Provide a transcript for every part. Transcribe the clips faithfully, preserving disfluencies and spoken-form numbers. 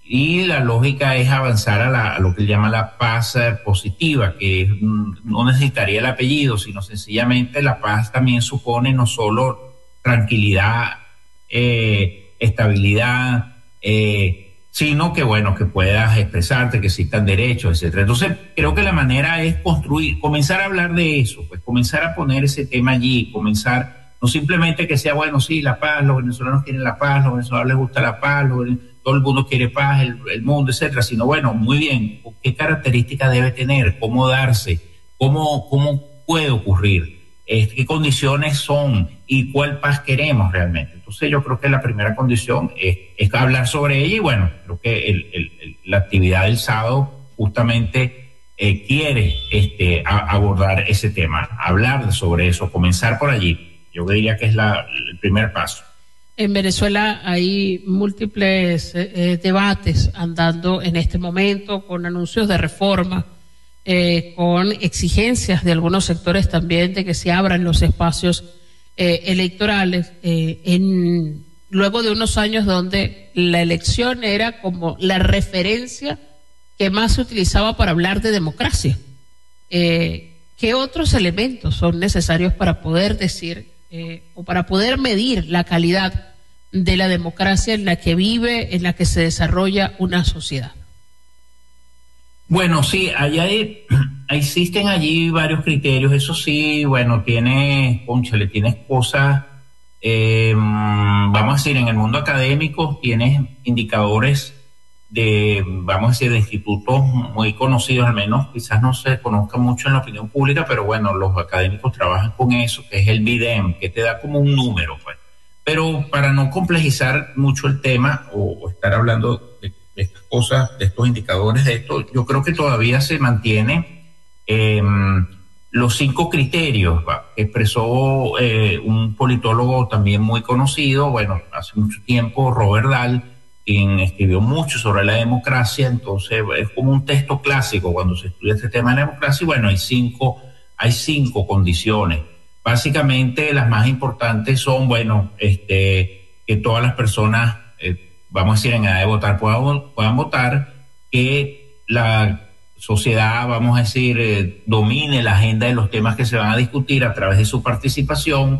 y la lógica es avanzar a, la, a lo que se llama la paz eh, positiva, que es, no necesitaría el apellido, sino sencillamente la paz también supone no solo tranquilidad, eh, estabilidad, eh, sino que bueno, que puedas expresarte, que existan derechos, etcétera. Entonces creo que la manera es construir, comenzar a hablar de eso, pues comenzar a poner ese tema allí, comenzar, no simplemente que sea bueno, sí, la paz, los venezolanos quieren la paz, los venezolanos les gusta la paz, los, todo el mundo quiere paz, el, el mundo, etcétera, sino bueno, muy bien, qué características debe tener, cómo darse, cómo, cómo puede ocurrir, eh, qué condiciones son y cuál paz queremos realmente. Entonces yo creo que la primera condición es, es hablar sobre ella y bueno, creo que el, el, el, la actividad del sábado justamente eh, quiere este, a, abordar ese tema, hablar sobre eso, comenzar por allí. Yo diría que es la, el primer paso. En Venezuela hay múltiples eh, debates andando en este momento con anuncios de reforma, eh, con exigencias de algunos sectores también de que se abran los espacios eh, electorales, eh, en, luego de unos años donde la elección era como la referencia que más se utilizaba para hablar de democracia. Eh, ¿Qué otros elementos son necesarios para poder decir Eh, o para poder medir la calidad de la democracia en la que vive, en la que se desarrolla una sociedad? Bueno, sí, allá hay, existen allí varios criterios, eso sí, bueno, tiene, cónchale, tienes cosas, eh, vamos a decir, en el mundo académico tienes indicadores de, vamos a decir, de institutos muy conocidos, al menos quizás no se conozca mucho en la opinión pública, pero bueno, los académicos trabajan con eso, que es el B I D E M, que te da como un número, pues. Pero para no complejizar mucho el tema o, o estar hablando de, de estas cosas, de estos indicadores, de esto, yo creo que todavía se mantiene eh, los cinco criterios, ¿va? Que expresó eh, un politólogo también muy conocido, bueno, hace mucho tiempo, Robert Dahl, quien escribió mucho sobre la democracia. Entonces es como un texto clásico cuando se estudia este tema de la democracia. Y bueno, hay cinco, hay cinco condiciones. Básicamente las más importantes son, bueno, este, que todas las personas, eh, vamos a decir, en edad de votar puedan, puedan votar, que la sociedad, vamos a decir, eh, domine la agenda de los temas que se van a discutir a través de su participación,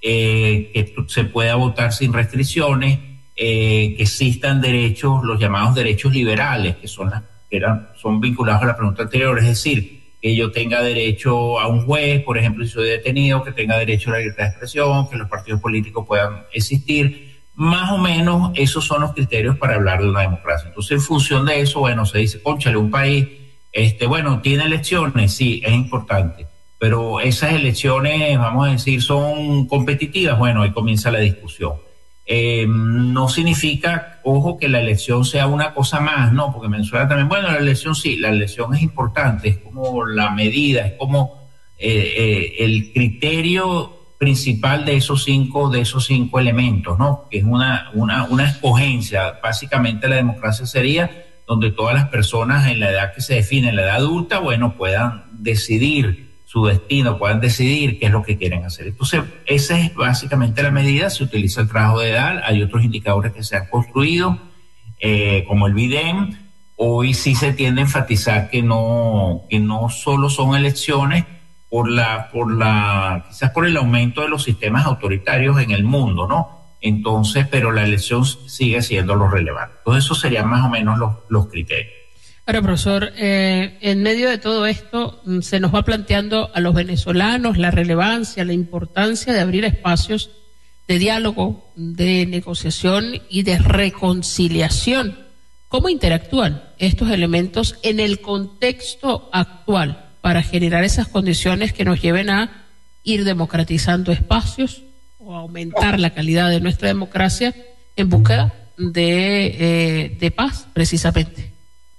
eh, que se pueda votar sin restricciones, Eh, que existan derechos, los llamados derechos liberales, que son, las, que eran, son vinculados a la pregunta anterior, es decir, que yo tenga derecho a un juez, por ejemplo, si soy detenido, que tenga derecho a la libertad de expresión, que los partidos políticos puedan existir. Más o menos esos son los criterios para hablar de una democracia. Entonces, en función de eso, bueno, se dice, cónchale, un país, este, bueno, tiene elecciones, sí, es importante, pero esas elecciones, vamos a decir, son competitivas, bueno, ahí comienza la discusión. Eh, no significa, ojo, que la elección sea una cosa más, no, porque en Venezuela también, bueno, la elección sí, la elección es importante, es como la medida, es como eh, eh, el criterio principal de esos cinco, de esos cinco elementos, ¿no? Que es una, una, una escogencia. Básicamente la democracia sería donde todas las personas en la edad que se define, en la edad adulta, bueno, puedan decidir su destino, puedan decidir qué es lo que quieren hacer. Entonces, esa es básicamente la medida. Se utiliza el trabajo de edad, hay otros indicadores que se han construido, eh, como el B I D E M. Hoy sí se tiende a enfatizar que no, que no solo son elecciones por la, por la, quizás por el aumento de los sistemas autoritarios en el mundo, ¿no? Entonces, pero la elección sigue siendo lo relevante. Entonces, esos serían más o menos los, los criterios. Ahora, profesor, eh, en medio de todo esto se nos va planteando a los venezolanos la relevancia, la importancia de abrir espacios de diálogo, de negociación y de reconciliación. ¿Cómo interactúan estos elementos en el contexto actual para generar esas condiciones que nos lleven a ir democratizando espacios o aumentar la calidad de nuestra democracia en búsqueda de, eh, de paz, precisamente?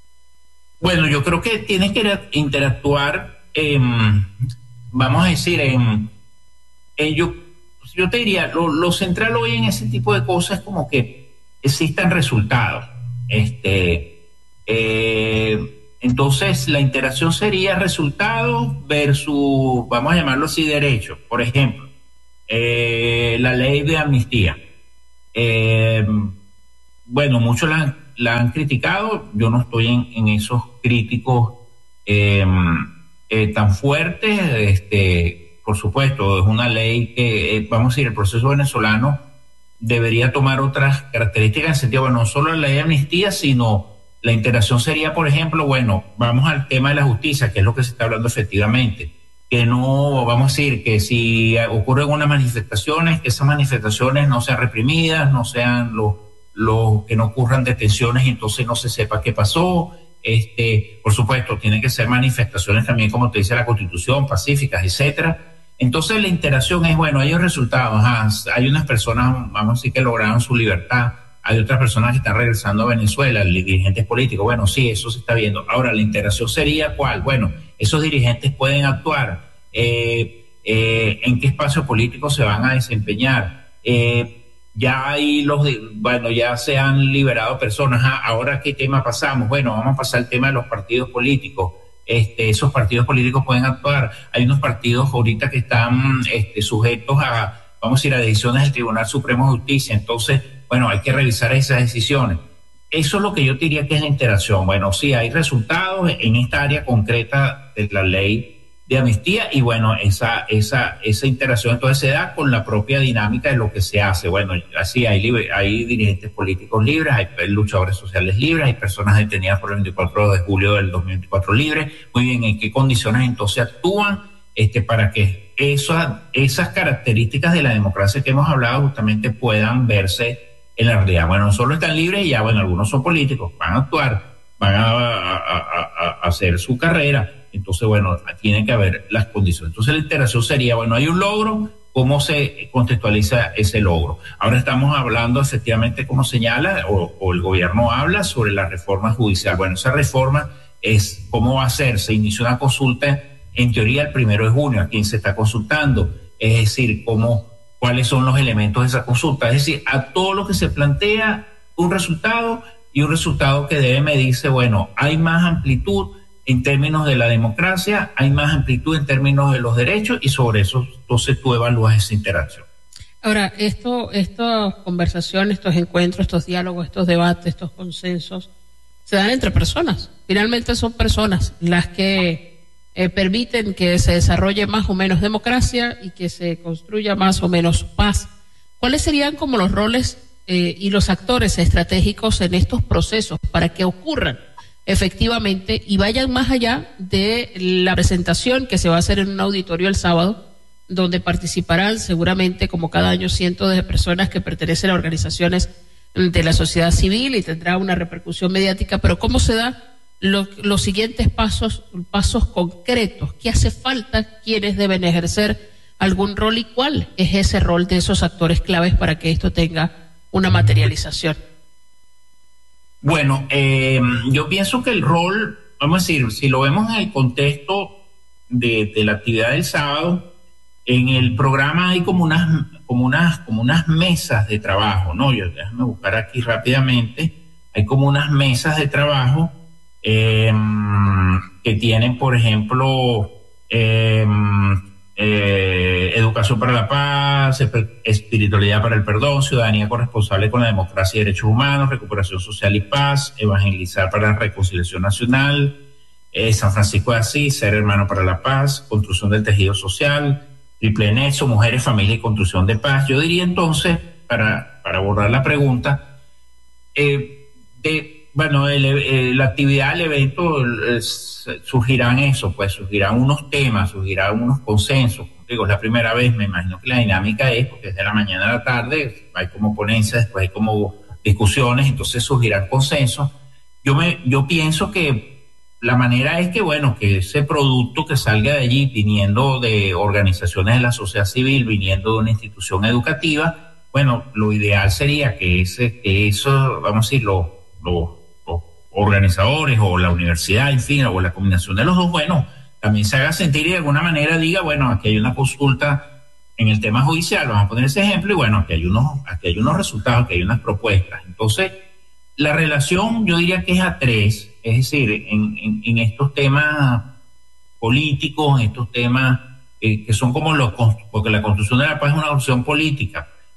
Bueno, yo creo que tienes que interactuar, eh, vamos a decir, en, en yo, yo te diría, lo, lo central hoy en ese tipo de cosas es como que existan resultados. Este, eh, entonces, la interacción sería resultados versus, vamos a llamarlo así, derechos. Por ejemplo, eh, la ley de amnistía. Eh, bueno, muchos la la han criticado. Yo no estoy en, en esos críticos eh, eh, tan fuertes. Este, por supuesto, es una ley que, eh, vamos a decir, el proceso venezolano debería tomar otras características en el sentido, bueno, no solo la ley de amnistía, sino la integración sería, por ejemplo, bueno, vamos al tema de la justicia, que es lo que se está hablando efectivamente, que no, vamos a decir, que si ocurren unas manifestaciones, que esas manifestaciones no sean reprimidas, no sean los, los que no ocurran detenciones y entonces no se sepa qué pasó. Este, por supuesto, tienen que ser manifestaciones también, como te dice la Constitución, pacíficas, etcétera. Entonces la interacción es, bueno, hay resultados, ah, hay unas personas, vamos a decir, que lograron su libertad, hay otras personas que están regresando a Venezuela, dirigentes políticos, bueno, sí, eso se está viendo. Ahora, la interacción sería ¿cuál? Bueno, esos dirigentes pueden actuar, eh, eh, en qué espacio político se van a desempeñar, eh, ya hay los, bueno, ya se han liberado personas, ah, ahora ¿qué tema pasamos? Bueno, vamos a pasar al tema de los partidos políticos. Este, esos partidos políticos pueden actuar. Hay unos partidos ahorita que están este, sujetos a, vamos a decir, a decisiones del Tribunal Supremo de Justicia. Entonces, bueno, hay que revisar esas decisiones. Eso es lo que yo diría que es la interacción. Bueno, sí, hay resultados en esta área concreta de la ley de amnistía y bueno, esa, esa, esa interacción entonces se da con la propia dinámica de lo que se hace. Bueno, así hay, libre, hay dirigentes políticos libres, hay luchadores sociales libres, hay personas detenidas por el veinticuatro de julio del dos mil veinticuatro libres. Muy bien, ¿en qué condiciones entonces actúan este, para que esas, esas características de la democracia que hemos hablado justamente puedan verse en la realidad? Bueno, no solo están libres y ya, bueno, algunos son políticos, van a actuar, van a, a, a, a hacer su carrera. Entonces, bueno, tiene que haber las condiciones. Entonces, la interacción sería, bueno, hay un logro, ¿cómo se contextualiza ese logro? Ahora estamos hablando, efectivamente, como señala, o, o el gobierno habla sobre la reforma judicial. Bueno, esa reforma es cómo va a ser. Se inició una consulta, en teoría, el primero de junio. ¿A quién se está consultando? Es decir, cómo, cuáles son los elementos de esa consulta. Es decir, a todo lo que se plantea un resultado y un resultado que debe medirse, bueno, hay más amplitud en términos de la democracia, hay más amplitud en términos de los derechos y sobre eso entonces tú evalúas esa interacción. Ahora, esto, estas conversaciones, estos encuentros, estos diálogos, estos debates, estos consensos, se dan entre personas. Finalmente son personas las que eh, permiten que se desarrolle más o menos democracia y que se construya más o menos paz. ¿Cuáles serían como los roles eh, y los actores estratégicos en estos procesos para que ocurran efectivamente y vayan más allá de la presentación que se va a hacer en un auditorio el sábado, donde participarán seguramente, como cada año, cientos de personas que pertenecen a organizaciones de la sociedad civil y tendrá una repercusión mediática? Pero ¿cómo se da lo, los siguientes pasos, pasos concretos? ¿Qué hace falta? ¿Quiénes deben ejercer algún rol y cuál es ese rol de esos actores claves para que esto tenga una materialización? Bueno, eh, yo pienso que el rol, vamos a decir, si lo vemos en el contexto de, de la actividad del sábado, en el programa hay como unas, como unas, como unas mesas de trabajo, ¿no? Yo, déjame buscar aquí rápidamente. Hay como unas mesas de trabajo eh, que tienen, por ejemplo, eh, eh, educación para la paz, espiritualidad para el perdón, ciudadanía corresponsable con la democracia y derechos humanos, recuperación social y paz, evangelizar para la reconciliación nacional, eh, San Francisco de Asís, ser hermano para la paz, construcción del tejido social, triple nexo, mujeres, familia y construcción de paz. Yo diría entonces, para, para abordar la pregunta, eh, de bueno, el, el, la actividad del evento eh, surgirán eso, pues surgirán unos temas, surgirán unos consensos. Como digo, es la primera vez, me imagino que la dinámica es, porque es de la mañana a la tarde, hay como ponencias, después hay como discusiones, entonces surgirán consensos. Yo, me, yo pienso que la manera es que, bueno, que ese producto que salga de allí, viniendo de organizaciones de la sociedad civil, viniendo de una institución educativa, bueno, lo ideal sería que, ese, que eso, vamos a decir, lo, lo organizadores o la universidad, en fin, o la combinación de los dos, bueno, también se haga sentir y de alguna manera diga, bueno, aquí hay una consulta en el tema judicial, vamos a poner ese ejemplo, y bueno, aquí hay unos, aquí hay unos resultados, aquí hay unas propuestas. Entonces, la relación yo diría que es a tres, es decir, en, en, en estos temas políticos, en estos temas eh, que son como los, porque la construcción de la paz es una opción política,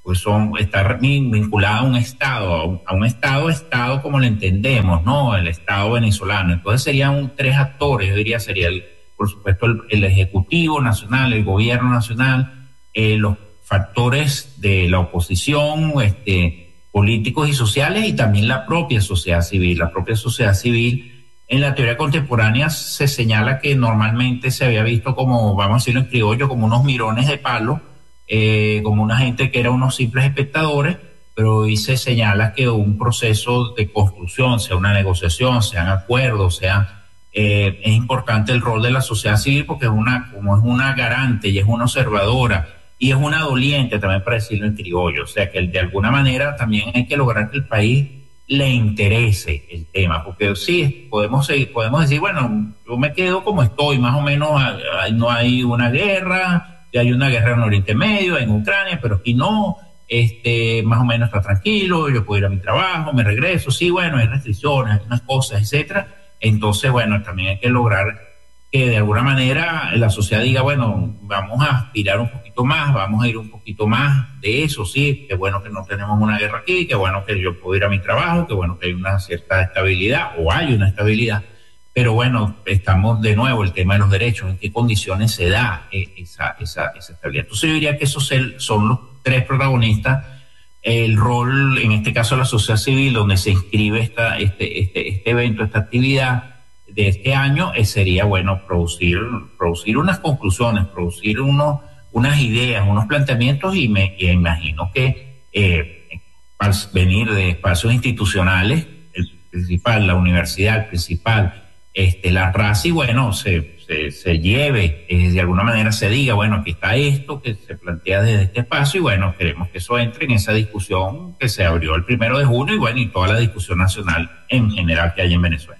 pues son, está vinculada a un Estado, a un, a un Estado, Estado como lo entendemos, ¿no? El Estado venezolano. Entonces serían tres actores, yo diría, sería el, por supuesto el, el Ejecutivo Nacional, el Gobierno Nacional, eh, los factores de la oposición, este, políticos y sociales, y también la propia sociedad civil. La propia sociedad civil, en la teoría contemporánea se señala que normalmente se había visto como, vamos a decirlo en criollo, como unos mirones de palo, Eh, como una gente que era unos simples espectadores, pero hoy se señala que un proceso de construcción, sea una negociación, sean acuerdos, sea, eh, es importante el rol de la sociedad civil, porque es una, como es una garante y es una observadora y es una doliente también, para decirlo en criollo. O sea que de alguna manera también hay que lograr que el país le interese el tema, porque sí, podemos seguir, podemos decir, bueno, yo me quedo como estoy, más o menos, no hay una guerra, hay una guerra en Oriente Medio, en Ucrania, pero aquí no, este, más o menos está tranquilo, yo puedo ir a mi trabajo, me regreso, sí, bueno, hay restricciones, hay unas cosas, etcétera. Entonces, bueno, también hay que lograr que de alguna manera la sociedad diga, bueno, vamos a aspirar un poquito más, vamos a ir un poquito más de eso, sí, qué bueno que no tenemos una guerra aquí, qué bueno que yo puedo ir a mi trabajo, qué bueno que hay una cierta estabilidad, o hay una estabilidad. Pero bueno, estamos de nuevo, el tema de los derechos, en qué condiciones se da esa, esa, esa estabilidad. Entonces yo diría que esos son los tres protagonistas. El rol, en este caso, de la sociedad civil, donde se inscribe esta, este, este, este evento, esta actividad de este año, eh, sería, bueno, producir, producir unas conclusiones, producir unos, unas ideas, unos planteamientos, y me y imagino que eh, al venir de espacios institucionales, el principal, la universidad, el principal, Este, la R A C I, bueno, se, se, se lleve, eh, de alguna manera se diga, bueno, aquí está esto que se plantea desde este espacio, y bueno, queremos que eso entre en esa discusión que se abrió el primero de junio, y bueno, y toda la discusión nacional en general que hay en Venezuela.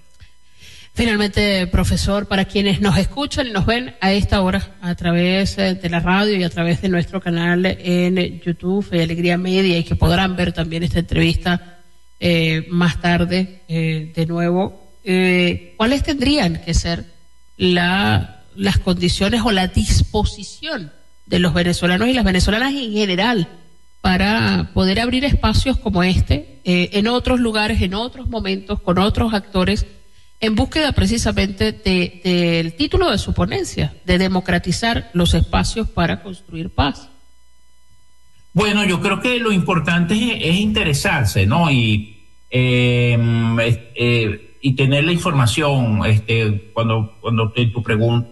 Finalmente, profesor, para quienes nos escuchan y nos ven a esta hora a través de la radio y a través de nuestro canal en YouTube, Alegría Media, y que podrán ver también esta entrevista eh, más tarde, eh, de nuevo, Eh, ¿cuáles tendrían que ser la, las condiciones o la disposición de los venezolanos y las venezolanas en general para poder abrir espacios como este, eh, en otros lugares, en otros momentos, con otros actores, en búsqueda precisamente de, del título de su ponencia, de democratizar los espacios para construir paz? Bueno, yo creo que lo importante es, es interesarse, ¿no? Y eh, eh, y tener la información, este, cuando, cuando te, tu pregunta,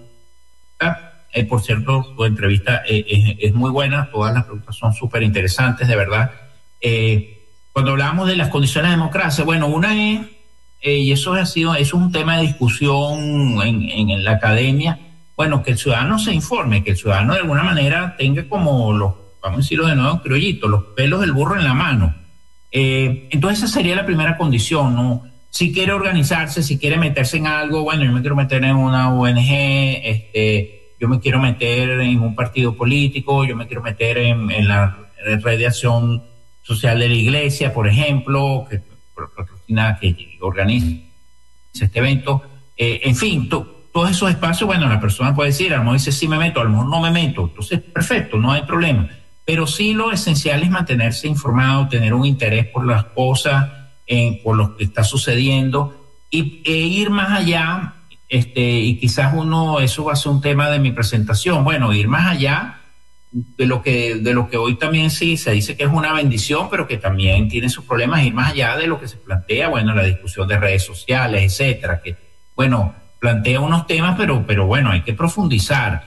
eh, por cierto, tu entrevista eh, es, es muy buena, todas las preguntas son súper interesantes, de verdad. Eh, cuando hablamos de las condiciones de democracia, bueno, una es, eh, y eso ha sido, eso es un tema de discusión en, en, en la academia, bueno, que el ciudadano se informe, que el ciudadano de alguna manera tenga como los, vamos a decirlo de nuevo, criollito, los pelos del burro en la mano. Eh, entonces esa sería la primera condición, ¿no? Si quiere organizarse, si quiere meterse en algo, bueno, yo me quiero meter en una O N G, este, yo me quiero meter en un partido político, yo me quiero meter en, en la red de acción social de la iglesia, por ejemplo, que patrocina, que organiza este evento. Eh, en fin, to, todos esos espacios, bueno, la persona puede decir, a lo mejor dice sí me meto, a lo mejor no me meto, entonces perfecto, no hay problema. Pero sí lo esencial es mantenerse informado, tener un interés por las cosas, Eh, por lo que está sucediendo, y e ir más allá, este, y quizás uno, eso va a ser un tema de mi presentación, bueno, ir más allá de lo que, de lo que hoy también sí se dice que es una bendición, pero que también tiene sus problemas, ir más allá de lo que se plantea, bueno, la discusión de redes sociales, etcétera, que, bueno, plantea unos temas, pero, pero bueno, hay que profundizar,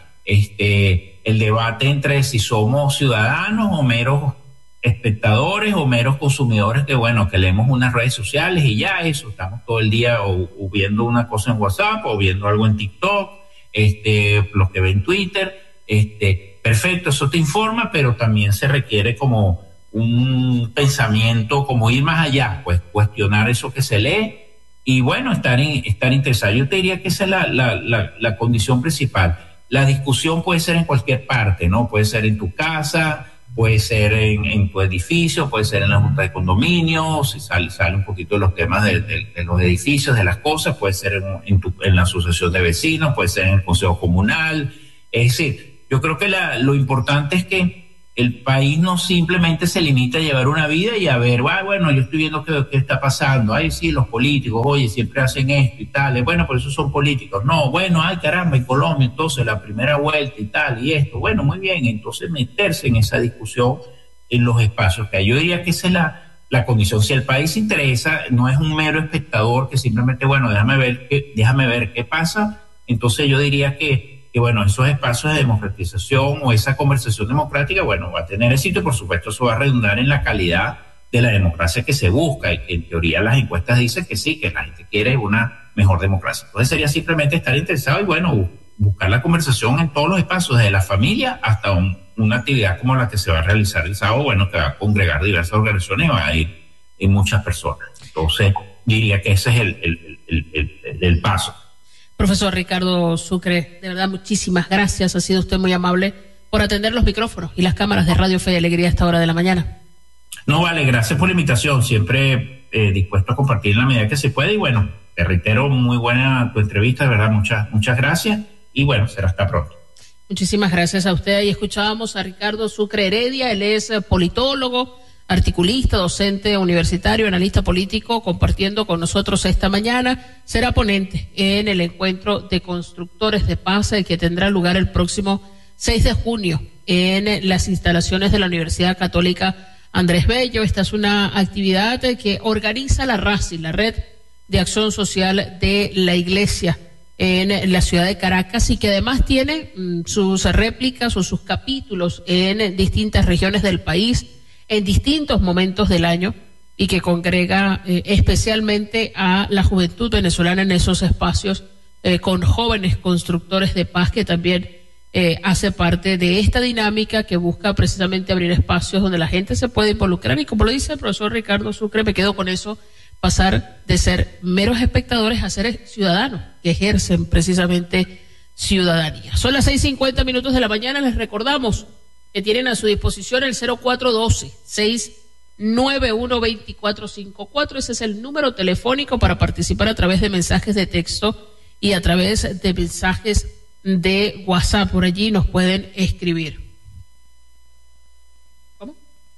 este, el debate entre si somos ciudadanos o meros espectadores o meros consumidores que, bueno, que leemos unas redes sociales y ya eso, estamos todo el día o, o viendo una cosa en WhatsApp o viendo algo en TikTok, este, los que ven Twitter, este, perfecto, eso te informa, pero también se requiere como un pensamiento, como ir más allá, pues cuestionar eso que se lee y, bueno, estar, en, estar interesado. Yo te diría que esa es la, la, la, la condición principal. La discusión puede ser en cualquier parte, ¿no? Puede ser en tu casa, puede ser en, en tu edificio, puede ser en la junta de condominio, si sale, sale un poquito de los temas de, de, de los edificios, de las cosas, puede ser en, en, tu, en la asociación de vecinos, puede ser en el consejo comunal. Es decir, yo creo que la, lo importante es que el país no simplemente se limita a llevar una vida y a ver, ah, bueno, yo estoy viendo qué, qué está pasando, ay, sí, los políticos, oye, siempre hacen esto y tal, bueno, por eso son políticos, no, bueno, ay, caramba, en Colombia, entonces la primera vuelta y tal, y esto, bueno, muy bien, entonces meterse en esa discusión en los espacios que hay. Yo diría que esa es la, la condición. Si el país se interesa, no es un mero espectador que simplemente, bueno, déjame ver qué, déjame ver qué pasa, entonces yo diría que que bueno, esos espacios de democratización o esa conversación democrática, bueno, va a tener éxito y por supuesto eso va a redundar en la calidad de la democracia que se busca y que en teoría las encuestas dicen que sí, que la gente quiere una mejor democracia. Entonces sería simplemente estar interesado y bueno, buscar la conversación en todos los espacios, desde la familia hasta un, una actividad como la que se va a realizar el sábado, bueno, que va a congregar diversas organizaciones y va a ir en muchas personas. Entonces diría que ese es el, el, el, el, el, el paso. Profesor Ricardo Sucre, de verdad muchísimas gracias, ha sido usted muy amable por atender los micrófonos y las cámaras de Radio Fe y Alegría a esta hora de la mañana. No, vale, gracias por la invitación, siempre eh, dispuesto a compartir en la medida que se puede y bueno, te reitero, muy buena tu entrevista, de verdad, muchas, muchas gracias y bueno, será hasta pronto. Muchísimas gracias a usted. Ahí escuchábamos a Ricardo Sucre Heredia, él es politólogo, articulista, docente universitario, analista político, compartiendo con nosotros esta mañana. Será ponente en el encuentro de constructores de paz que tendrá lugar el próximo seis de junio en las instalaciones de la Universidad Católica Andrés Bello. Esta es una actividad que organiza la R A C I, la Red de Acción Social de la Iglesia en la ciudad de Caracas, y que además tiene mm, sus réplicas o sus capítulos en distintas regiones del país, en distintos momentos del año, y que congrega eh, especialmente a la juventud venezolana en esos espacios, eh, con jóvenes constructores de paz, que también eh, hace parte de esta dinámica que busca precisamente abrir espacios donde la gente se puede involucrar. Y como lo dice el profesor Ricardo Sucre, me quedo con eso, pasar de ser meros espectadores a ser ciudadanos que ejercen precisamente ciudadanía. Son las seis cincuenta minutos de la mañana. Les recordamos que tienen a su disposición el cero cuatro uno dos, seis nueve uno, dos cuatro cinco cuatro. Ese es el número telefónico para participar a través de mensajes de texto y a través de mensajes de WhatsApp. Por allí nos pueden escribir. ¿Cómo?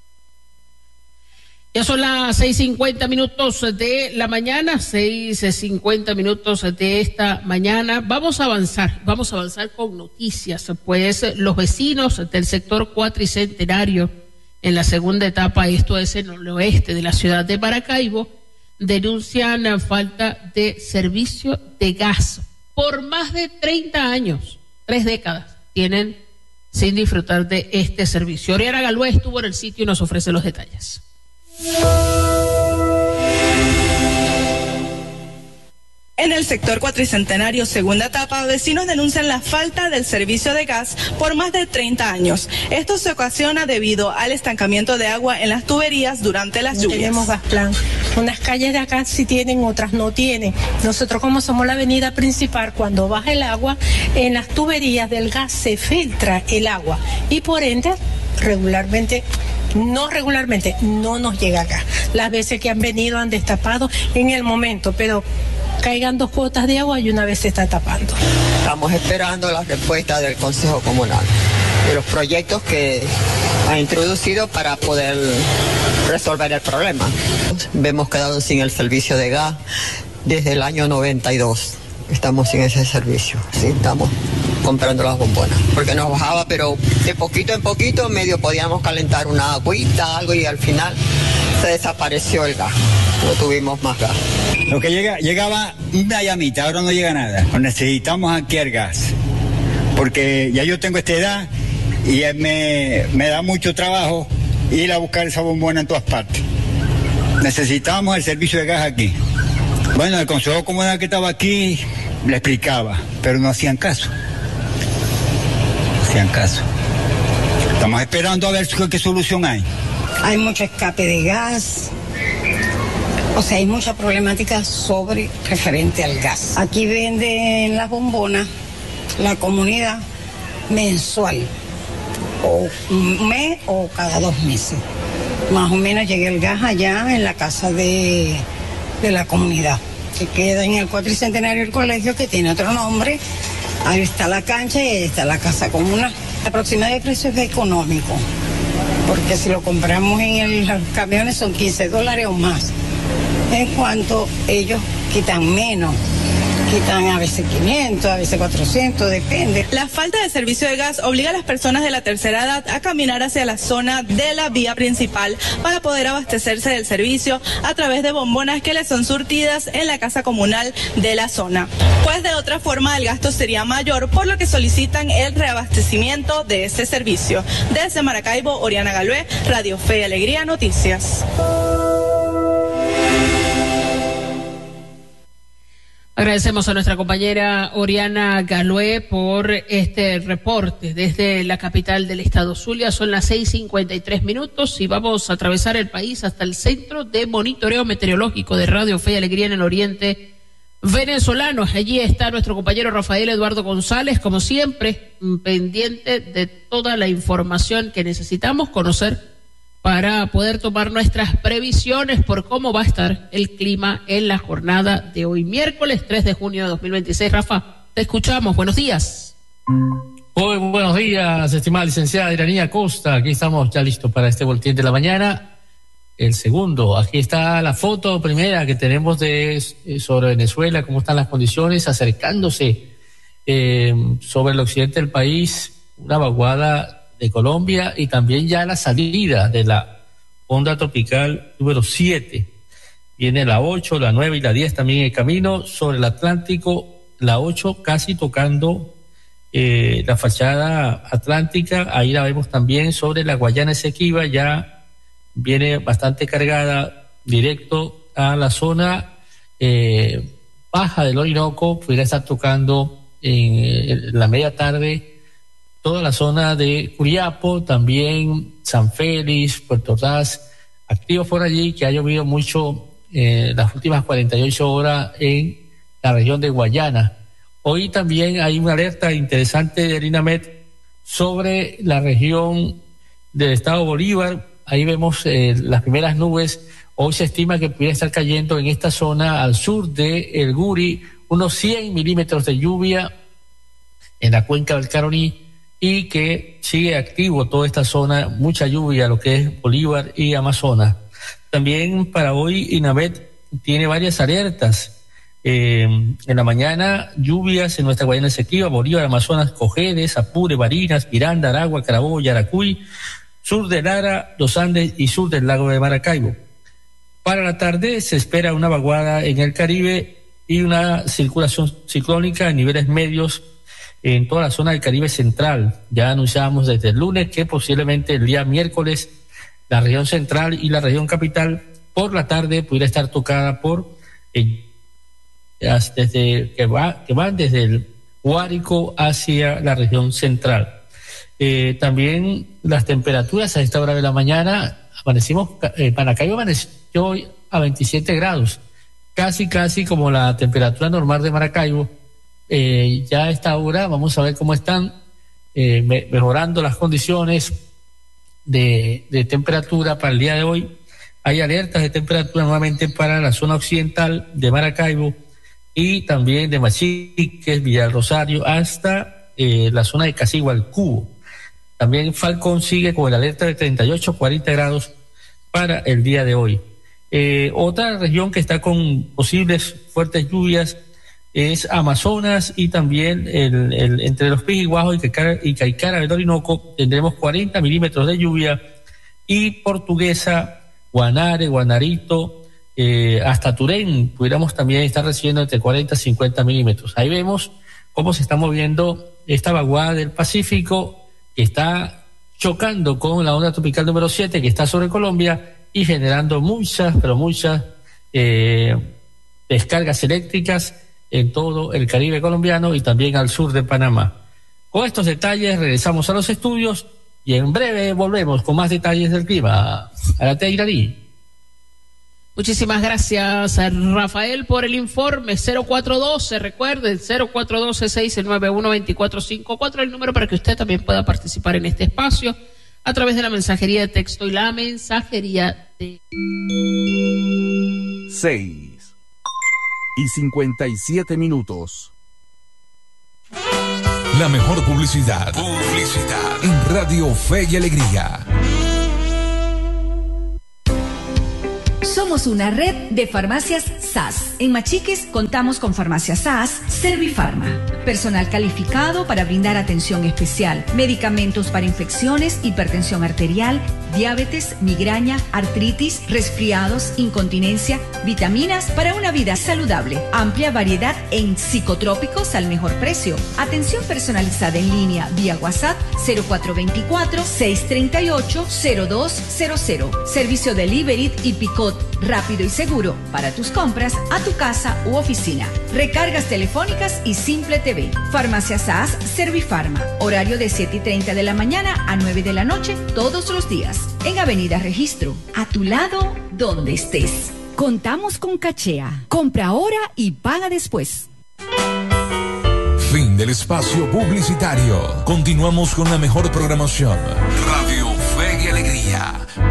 Ya son las seis cincuenta minutos de la mañana, seis cincuenta minutos de esta mañana. Vamos a avanzar, vamos a avanzar con noticias, pues los vecinos del sector Cuatricentenario, en la segunda etapa, esto es en el oeste de la ciudad de Maracaibo, denuncian falta de servicio de gas. Por más de treinta años, tres décadas, tienen sin disfrutar de este servicio. Oriana Galúa estuvo en el sitio y nos ofrece los detalles. En el sector Cuatricentenario, segunda etapa, vecinos denuncian la falta del servicio de gas por más de treinta años. Esto se ocasiona debido al estancamiento de agua en las tuberías durante las lluvias. Tenemos gas plan. Unas calles de acá sí tienen, otras no tienen. Nosotros, como somos la avenida principal, cuando baja el agua, en las tuberías del gas se filtra el agua y por ende, regularmente, no regularmente, no nos llega gas. Las veces que han venido han destapado en el momento, pero caigan dos gotas de agua y una vez se está tapando. Estamos esperando la respuesta del Consejo Comunal de los proyectos que ha introducido para poder resolver el problema. Hemos quedado sin el servicio de gas desde el año noventa y dos. Estamos sin ese servicio, sí, estamos comprando las bombonas, porque nos bajaba, pero de poquito en poquito medio podíamos calentar una agüita, algo, y al final se desapareció el gas, no tuvimos más gas. Lo que llega, llegaba una llamita, ahora no llega nada. Necesitamos aquí el gas, porque ya yo tengo esta edad y me, me da mucho trabajo ir a buscar esa bombona en todas partes. Necesitábamos el servicio de gas aquí. Bueno, el Consejo Comunal que estaba aquí le explicaba, pero no hacían caso. No hacían caso. Estamos esperando a ver qué, qué solución hay. Hay mucho escape de gas. O sea, hay mucha problemática sobre referente al gas. Aquí venden las bombonas, la comunidad, mensual, o un mes o cada dos meses. Más o menos llega el gas allá en la casa de, de la comunidad, que queda en el Cuatricentenario del colegio, que tiene otro nombre. Ahí está la cancha y ahí está la casa comunal. La proximidad de precios es económico. porque si lo compramos en el, los camiones son quince dólares o más. En cuanto ellos quitan menos, quitan a veces quinientos, a veces cuatrocientos, depende. La falta de servicio de gas obliga a las personas de la tercera edad a caminar hacia la zona de la vía principal para poder abastecerse del servicio a través de bombonas que les son surtidas en la casa comunal de la zona. Pues de otra forma el gasto sería mayor, por lo que solicitan el reabastecimiento de este servicio. Desde Maracaibo, Oriana Galué, Radio Fe y Alegría Noticias. Agradecemos a nuestra compañera Oriana Galué por este reporte desde la capital del estado Zulia. Son las seis cincuenta y tres minutos y vamos a atravesar el país hasta el Centro de Monitoreo Meteorológico de Radio Fe y Alegría en el oriente venezolano. Allí está nuestro compañero Rafael Eduardo González, como siempre, pendiente de toda la información que necesitamos conocer para poder tomar nuestras previsiones por cómo va a estar el clima en la jornada de hoy, miércoles tres de junio de dos mil veintiséis. Rafa, te escuchamos. Buenos días. Muy buenos días, estimada licenciada Iranía Costa. Aquí estamos ya listos para este boletín de la mañana. El segundo, aquí está la foto primera que tenemos de sobre Venezuela, cómo están las condiciones, acercándose eh, sobre el occidente del país, una vaguada de Colombia y también ya la salida de la onda tropical número siete. Viene la ocho, la nueve y la diez también en camino sobre el Atlántico, la ocho casi tocando eh, la fachada atlántica, ahí la vemos también sobre la Guayana Esequiba, ya viene bastante cargada directo a la zona eh, baja del Orinoco, pudiera estar tocando en, en la media tarde toda la zona de Curiapo, también San Félix, Puerto Ordaz, activos por allí, que ha llovido mucho eh, las últimas cuarenta y ocho horas en la región de Guayana. Hoy también hay una alerta interesante de INAMET sobre la región del estado Bolívar. Ahí vemos eh, las primeras nubes. Hoy se estima que pudiera estar cayendo en esta zona al sur de El Guri unos cien milímetros de lluvia en la cuenca del Caroní, y que sigue activo toda esta zona, mucha lluvia, lo que es Bolívar y Amazonas. También para hoy INAMET tiene varias alertas. Eh, en la mañana, lluvias en nuestra Guayana Esequiba, Bolívar, Amazonas, Cojedes, Apure, Barinas, Miranda, Aragua, Carabobo, Yaracuy, sur de Lara, los Andes y sur del lago de Maracaibo. Para la tarde se espera una vaguada en el Caribe y una circulación ciclónica a niveles medios en toda la zona del Caribe central. Ya anunciábamos desde el lunes que posiblemente el día miércoles la región central y la región capital por la tarde pudiera estar tocada por eh, desde que va que van desde el Guárico hacia la región central. Eh, también las temperaturas a esta hora de la mañana, amanecimos, eh, Maracaibo amaneció hoy a veintisiete grados, casi casi como la temperatura normal de Maracaibo. Eh, ya a esta hora vamos a ver cómo están eh, me, mejorando las condiciones de, de temperatura para el día de hoy. Hay alertas de temperatura nuevamente para la zona occidental de Maracaibo y también de Machiques, Villa del Rosario, hasta eh, la zona de Casigualcubo. También Falcón sigue con la alerta de treinta y ocho a cuarenta grados para el día de hoy. Eh, otra región que está con posibles fuertes lluvias es Amazonas y también el, el, entre los Pijiguajos y Caicara, y Caicara del Orinoco tendremos cuarenta milímetros de lluvia, y Portuguesa, Guanare, Guanarito, eh, hasta Turén pudiéramos también estar recibiendo entre cuarenta y cincuenta milímetros. Ahí vemos cómo se está moviendo esta vaguada del Pacífico que está chocando con la onda tropical número siete que está sobre Colombia y generando muchas, pero muchas eh, descargas eléctricas en todo el Caribe colombiano y también al sur de Panamá. Con estos detalles regresamos a los estudios y en breve volvemos con más detalles del clima. Adelante, Iraní. Muchísimas gracias, Rafael, por el informe. Cero cuatro uno dos, recuerden, cero cuatro uno dos, seis nueve uno, dos cuatro cinco cuatro, el número para que usted también pueda participar en este espacio a través de la mensajería de texto y la mensajería de... seis y cincuenta y siete minutos. La mejor publicidad. Publicidad. En Radio Fe y Alegría. Somos una red de farmacias S A S. En Machiques contamos con farmacias S A S Servifarma. Personal calificado para brindar atención especial. Medicamentos para infecciones, hipertensión arterial, diabetes, migraña, artritis, resfriados, incontinencia, vitaminas para una vida saludable. Amplia variedad en psicotrópicos al mejor precio. Atención personalizada en línea vía WhatsApp cero cuatro dos cuatro, seis tres ocho, cero dos cero cero. Servicio delivery y picot rápido y seguro para tus compras a tu casa u oficina. Recargas telefónicas y Simple T V. Farmacia S A S Servifarma. Horario de siete y treinta de la mañana a nueve de la noche todos los días. En Avenida Registro. A tu lado, donde estés. Contamos con Cachea. Compra ahora y paga después. Fin del espacio publicitario. Continuamos con la mejor programación. Radio Fe y Alegría.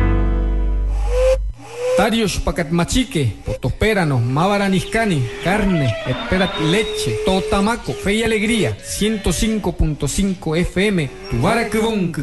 Tarios pacat machique, potopérano, mavaraniscani, carne, esperat leche, totamaco, fe y alegría, ciento cinco punto cinco F M, Tubaracubonc,